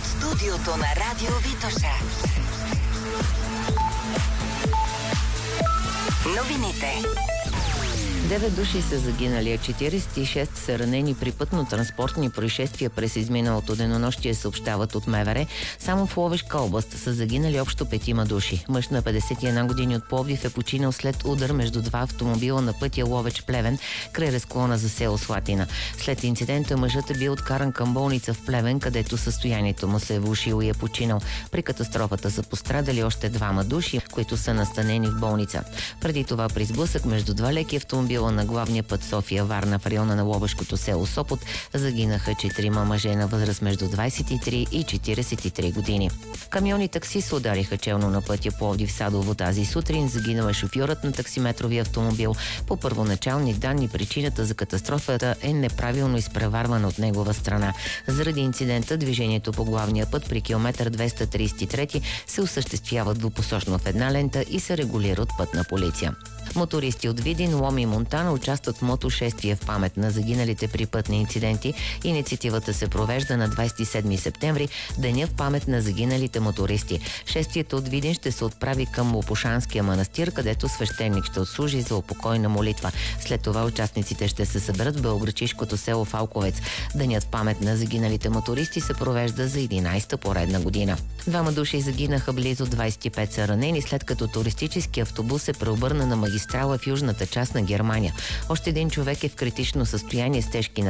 От студиото на Радио Витоша. Новините. 9 души са загинали, а 46 са ранени при пътно-транспортни происшествия през изминалото денонощие, съобщават от МВР. Само в Ловешка област са загинали общо 5 души. Мъж на 51 години от Пловдив е починал след удар между два автомобила на пътя Ловеч-Плевен, край разклона за село Слатина. След инцидента мъжът е бил откаран към болница в Плевен, където състоянието му се е влошило и е починал. При катастрофата са пострадали още 2 души, които са настанени в болница. Преди това при сблъсък между два леки автомобила на главния път София-Варна в района на Ловешкото село Сопот загинаха 4 мъже на възраст между 23 и 43 години. Камиони такси се удариха челно на пътя Пловдив-Садово тази сутрин. Загинал е шофьорът на таксиметровия автомобил. По първоначални данни причината за катастрофата е неправилно изпреварване от негова страна. Заради инцидента движението по главния път при километър 233 се осъществява двупосочно в една лента и се регулира от пътна полиция. Мотористи от Видин, Лом и Монтана участват в мотошествие в памет на загиналите при пътни инциденти. Инициативата се провежда на 27 септември, деня в памет на загиналите мотористи. Шествието от Видин ще се отправи към Лопушанския манастир, където свещеник ще отслужи за упокойна молитва. След това участниците ще се съберат в белоградчишкото село Фалковец. Денят в памет на загиналите мотористи се провежда за 11-та поредна година. 2 души загинаха, близо 25 са ранени, след като туристически автобус се преобърна на магистрала в южната част на Германия. Още един човек е в критично състояние с тежки